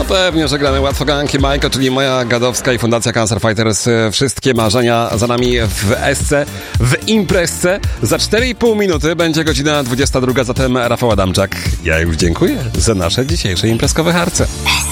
pewnie, że gramy łatwo ganki Majko, czyli moja gadowska i Fundacja Cancer Fighters. Wszystkie marzenia za nami w Esce, w imprezce. Za 4,5 minuty będzie godzina 22, zatem Rafał Adamczak. Ja już dziękuję za nasze dzisiejsze imprezkowe harce.